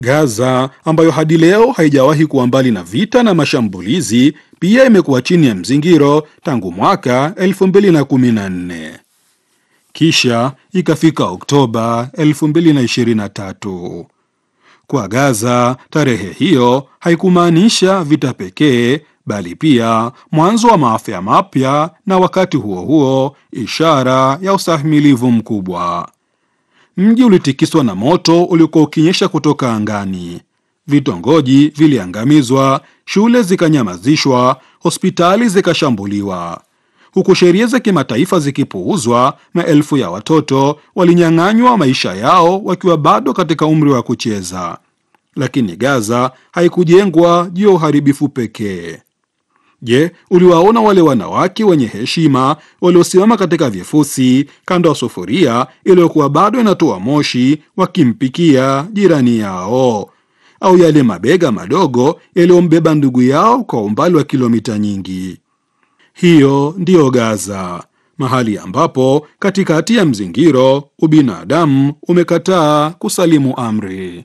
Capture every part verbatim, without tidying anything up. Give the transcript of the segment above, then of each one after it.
Gaza, ambayo hadi leo haijawahi kuwa mbali na vita na mashambulizi, pia imekuwa chini ya mzingiro tangu mwaka elfu mbili na kumi na nne. Kisha ikafika Oktoba elfu mbili na ishirini na tatu. Kwa Gaza, tarehe hiyo haikumaanisha vita pekee, bali pia mwanzo wa maafa mapya, na wakati huo huo ishara ya ustahimilivu mkubwa. Mji ulitikiswa na moto uliokuwa ukinyesha kutoka angani. Vitongoji viliangamizwa, shule zikanyamazishwa, hospitali zikashambuliwa. Huku sheria za kimataifa zikipuuzwa, maelfu ya watoto walinyang'anywa maisha yao wakiwa bado katika umri wa kucheza. Lakini Gaza haikujengwa juu ya uharibifu pekee. Je, uliwaona wale wanawake wenye heshima waliosimama katika vifusi kando ya sufuria iliyokuwa bado inatoa moshi wakimpikia jirani yao? Au yale mabega madogo yaliyombeba ndugu yao kwa umbali wa kilomita nyingi? Hiyo ndiyo Gaza, mahali ambapo katikati ya mzingiro ubinadamu umekataa kusalimu amri.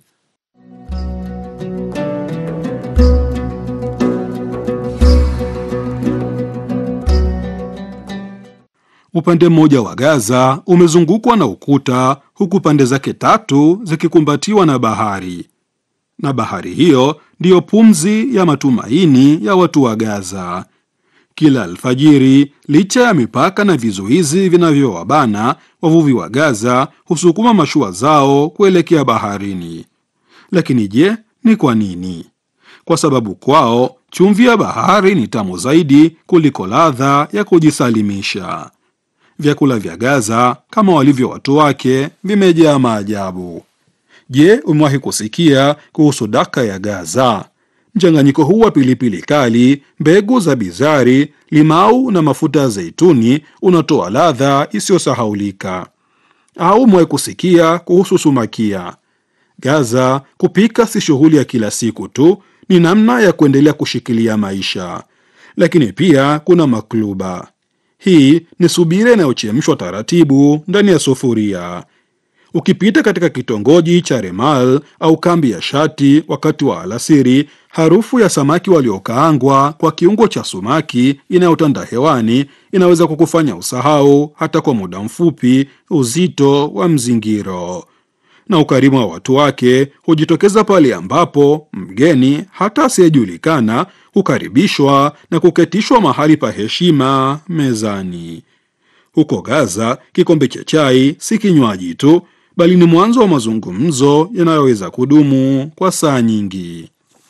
Upande mmoja wa Gaza umezungukwa na ukuta, huku pande zake tatu zikikumbatiwa na bahari. Na bahari hiyo ndiyo pumzi ya matumaini ya watu wa Gaza. Kila alfajiri, licha ya mipaka na vizuizi vinavyowabana, wavuvi wa Gaza husukuma mashua zao kuelekea baharini. Lakini je, ni kwa nini? Kwa sababu kwao chumvi ya bahari ni tamu zaidi kuliko ladha ya kujisalimisha. Vyakula vya Gaza, kama walivyo watu wake, vimejaa maajabu. Je, umewahi kusikia kuhusu daka ya Gaza? Mchanganyiko huu wa pilipili kali, mbegu za bizari, limau na mafuta ya zeituni unatoa ladha isiyosahaulika. Au umewahi kusikia kuhusu sumakia? Gaza, kupika si shughuli ya kila siku tu, ni namna ya kuendelea kushikilia maisha. Lakini pia kuna makluba. Hii ni subira inayochemshwa taratibu ndani ya sufuria. Ukipita katika kitongoji cha Remal au kambi ya Shati wakati wa alasiri, harufu ya samaki waliokaangwa kwa kiungo cha sumaki inayotanda hewani inaweza kukufanya usahau hata kwa muda mfupi uzito wa mzingiro. Na ukarimu wa watu wake hujitokeza pale ambapo mgeni, hata asiyejulikana, hukaribishwa na kuketishwa mahali pa heshima mezani. Huko Gaza, kikombe cha chai si kinywaji tu, bali ni mwanzo wa mazungumzo yanayoweza kudumu kwa saa nyingi.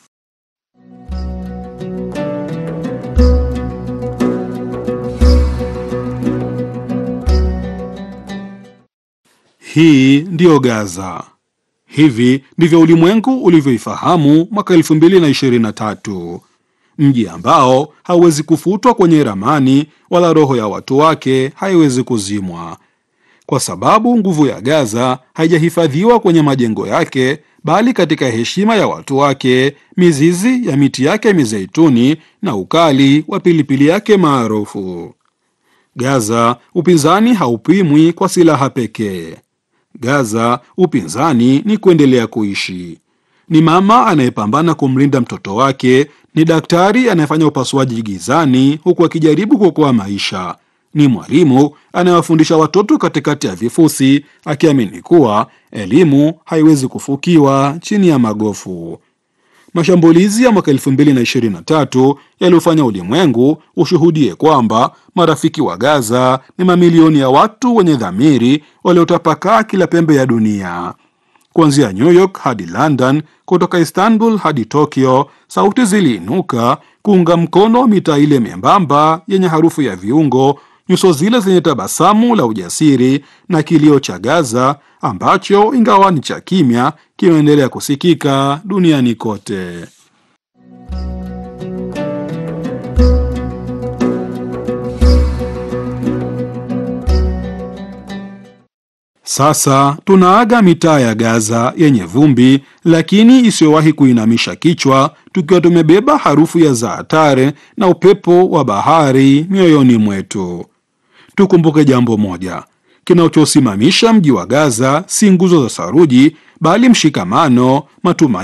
Hii ndiyo Gaza. Hivi ndivyo ulimwengu ulivyoifahamu mwaka elfu mbili na ishirini na tatu. Mji ambao hauwezi kufutwa kwenye ramani, wala roho ya watu wake haiwezi kuzimwa. Kwa sababu nguvu ya Gaza haijahifadhiwa kwenye majengo yake, bali katika heshima ya watu wake, mizizi ya miti yake mizeituni na ukali wa pilipili yake maarufu. Gaza, upinzani haupimwi kwa silaha pekee. Gaza, upinzani ni kuendelea kuishi. Ni mama anayepambana kumlinda mtoto wake, ni daktari anayefanya upasuaji gizani huku akijaribu kuokoa maisha. Ni mwalimu anayewafundisha watoto katikati ya vifusi, akiamini kuwa elimu haiwezi kufukiwa chini ya magofu. Mashambulizi ya mwaka elfu mbili na ishirini na tatu yaliyofanya ulimwengu ushuhudie kwamba marafiki wa Gaza ni mamilioni ya watu wenye dhamiri waliotapakaa kila pembe ya dunia. Kuanzia New York hadi London, kutoka Istanbul hadi Tokyo, sauti ziliinuka kuunga mkono mitaa ile membamba yenye harufu ya viungo, nyuso zile zenye tabasamu la ujasiri, na kilio cha Gaza ambacho ingawa ni cha kimya kimeendelea kusikika duniani kote. Sasa tunaaga mitaa ya Gaza yenye vumbi lakini isiyowahi kuinamisha kichwa, tukiwa tumebeba harufu ya zaatare na upepo wa bahari mioyoni mwetu. Tukumbuke jambo moja: kinachosimamisha mji wa Gaza si nguzo za saruji, bali mshikamano, matumaini